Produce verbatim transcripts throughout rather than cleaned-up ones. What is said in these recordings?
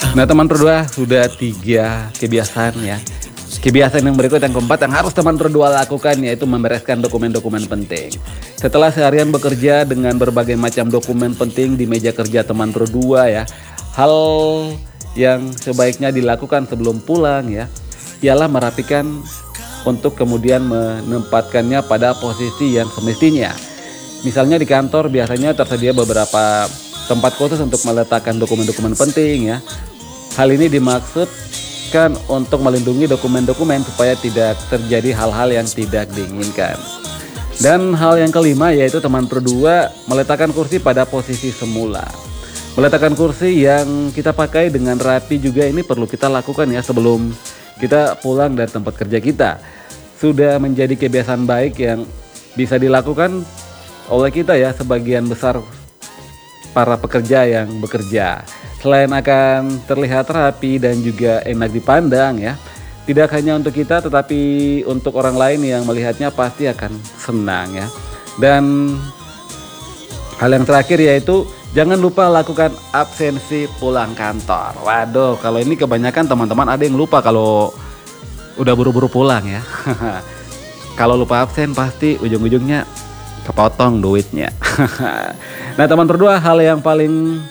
Nah teman berdua, sudah tiga kebiasaan ya. Kebiasaan yang berikut yang keempat yang harus teman berdua lakukan, yaitu membereskan dokumen-dokumen penting. Setelah seharian bekerja dengan berbagai macam dokumen penting di meja kerja teman berdua ya, hal yang sebaiknya dilakukan sebelum pulang ya, ialah merapikan untuk kemudian menempatkannya pada posisi yang semestinya. Misalnya di kantor biasanya tersedia beberapa tempat khusus untuk meletakkan dokumen-dokumen penting ya. Hal ini dimaksudkan untuk melindungi dokumen-dokumen supaya tidak terjadi hal-hal yang tidak diinginkan. Dan hal yang kelima yaitu teman berdua meletakkan kursi pada posisi semula. Meletakkan kursi yang kita pakai dengan rapi juga ini perlu kita lakukan ya sebelum kita pulang dari tempat kerja kita. Sudah menjadi kebiasaan baik yang bisa dilakukan oleh kita ya, sebagian besar para pekerja yang bekerja. Selain akan terlihat rapi dan juga enak dipandang ya, tidak hanya untuk kita tetapi untuk orang lain yang melihatnya pasti akan senang ya. Dan hal yang terakhir yaitu jangan lupa lakukan absensi pulang kantor. Waduh, kalau ini kebanyakan teman-teman ada yang lupa kalau udah buru-buru pulang ya. Kalau lupa absen pasti ujung-ujungnya kepotong duitnya. Nah teman berdua, hal yang paling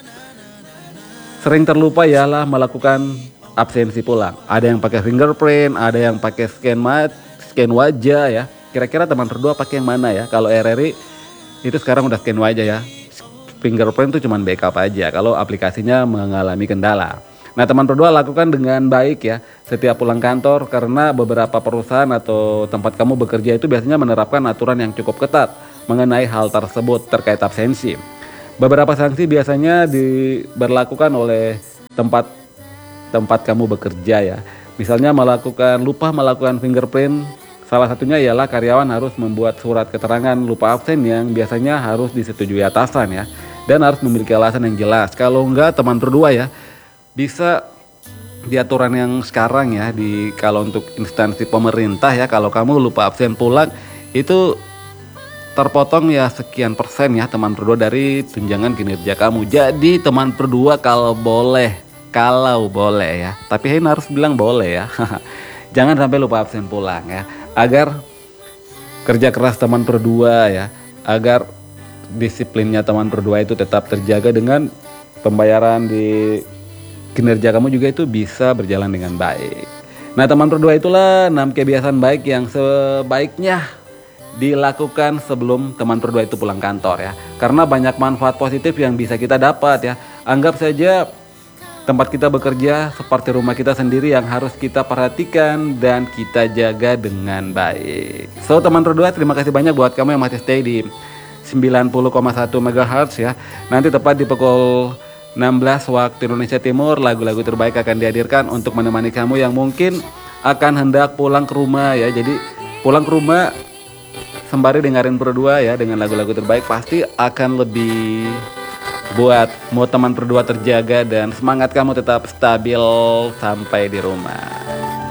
sering terlupa ialah melakukan absensi pulang. Ada yang pakai fingerprint, ada yang pakai scan mat, scan wajah ya. Kira-kira teman berdua pakai yang mana ya? Kalau R R I itu sekarang udah scan wajah ya. Fingerprint itu cuma backup aja kalau aplikasinya mengalami kendala. Nah teman berdua lakukan dengan baik ya setiap pulang kantor, karena beberapa perusahaan atau tempat kamu bekerja itu biasanya menerapkan aturan yang cukup ketat mengenai hal tersebut terkait absensi. Beberapa sanksi biasanya diberlakukan oleh tempat tempat kamu bekerja ya. Misalnya melakukan lupa melakukan fingerprint, salah satunya ialah karyawan harus membuat surat keterangan lupa absen yang biasanya harus disetujui atasan ya, dan harus memiliki alasan yang jelas. Kalau enggak teman berdua ya, bisa di aturan yang sekarang ya, di kalau untuk instansi pemerintah ya, kalau kamu lupa absen pulang itu terpotong ya sekian persen ya teman berdua dari tunjangan kinerja kamu. Jadi teman berdua kalau boleh, kalau boleh ya, tapi ini harus bilang boleh ya. Jangan sampai lupa absen pulang ya, agar kerja keras teman berdua ya, agar disiplinnya teman berdua itu tetap terjaga dengan pembayaran di kinerja kamu juga itu bisa berjalan dengan baik. Nah teman berdua, itulah enam kebiasaan baik yang sebaiknya dilakukan sebelum teman berdua itu pulang kantor ya, karena banyak manfaat positif yang bisa kita dapat ya. Anggap saja tempat kita bekerja seperti rumah kita sendiri yang harus kita perhatikan dan kita jaga dengan baik. So teman berdua, terima kasih banyak buat kamu yang masih stay di sembilan puluh koma satu megahertz ya. Nanti tepat di pukul enam belas waktu Indonesia Timur, lagu-lagu terbaik akan dihadirkan untuk menemani kamu yang mungkin akan hendak pulang ke rumah ya. Jadi pulang ke rumah sembari dengerin berdua ya dengan lagu-lagu terbaik, pasti akan lebih buat mood teman berdua terjaga dan semangat kamu tetap stabil sampai di rumah.